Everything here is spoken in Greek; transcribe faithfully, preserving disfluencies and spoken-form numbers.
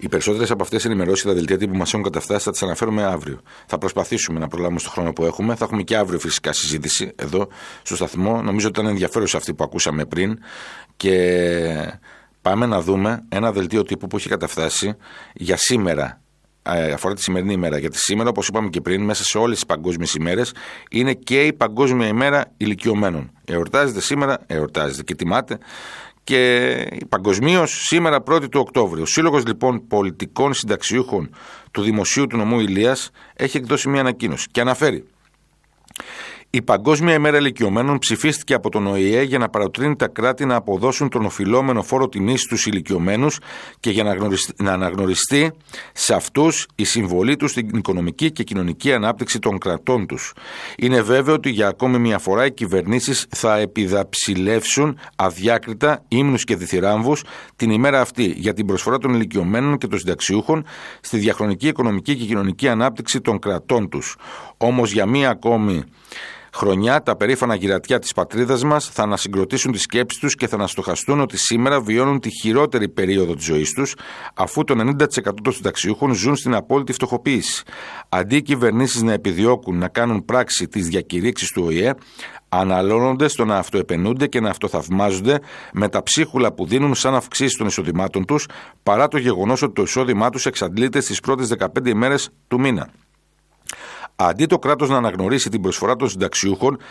Οι περισσότερες από αυτές τις ενημερώσεις στα δελτία τύπου μας έχουν καταφτάσει, θα τις αναφέρουμε αύριο. Θα προσπαθήσουμε να προλάβουμε στο χρόνο που έχουμε. Θα έχουμε και αύριο φυσικά συζήτηση εδώ στο σταθμό. Νομίζω ότι ήταν ενδιαφέρουσα αυτή που ακούσαμε πριν. Και πάμε να δούμε ένα δελτίο τύπου που έχει καταφτάσει για σήμερα. Αφορά τη σημερινή ημέρα. Γιατί σήμερα, όπως είπαμε και πριν, μέσα σε όλες τις παγκόσμιες ημέρες είναι και η Παγκόσμια ημέρα ηλικιωμένων. Εορτάζεται σήμερα, εορτάζεται και τιμάται. Και παγκοσμίως σήμερα πρώτη του Οκτώβριου. Ο Σύλλογος λοιπόν Πολιτικών Συνταξιούχων του Δημοσίου του Νομού Ηλίας έχει εκδώσει μια ανακοίνωση και αναφέρει: η Παγκόσμια ημέρα ηλικιωμένων ψηφίστηκε από τον Ο Η Ε για να παροτρύνει τα κράτη να αποδώσουν τον οφειλόμενο φόρο τιμής στους ηλικιωμένους και για να αναγνωριστεί, να αναγνωριστεί σε αυτούς η συμβολή τους στην οικονομική και κοινωνική ανάπτυξη των κρατών τους. Είναι βέβαιο ότι για ακόμη μια φορά οι κυβερνήσεις θα επιδαψιλεύσουν αδιάκριτα ύμνους και διθυράμβους την ημέρα αυτή για την προσφορά των ηλικιωμένων και των συνταξιούχων στη διαχρονική οικονομική και κοινωνική ανάπτυξη των κρατών τους. Όμως για μία ακόμη χρονιά τα περήφανα γυρατιά της πατρίδας μας θα ανασυγκροτήσουν τις σκέψεις τους και θα αναστοχαστούν ότι σήμερα βιώνουν τη χειρότερη περίοδο της ζωής τους, αφού το ενενήντα τοις εκατό των συνταξιούχων ζουν στην απόλυτη φτωχοποίηση. Αντί οι κυβερνήσεις να επιδιώκουν να κάνουν πράξη τις διακηρύξεις του Ο Η Ε, αναλώνονται στο να αυτοεπαινούνται και να αυτοθαυμάζονται με τα ψίχουλα που δίνουν σαν αυξήσεις των εισοδημάτων τους, παρά το γεγονός ότι το εισόδημά τους εξαντλείται στις πρώτες δεκαπέντε ημέρες του μήνα. Αντί το κράτος να αναγνωρίσει την προσφορά των συνταξιούχων,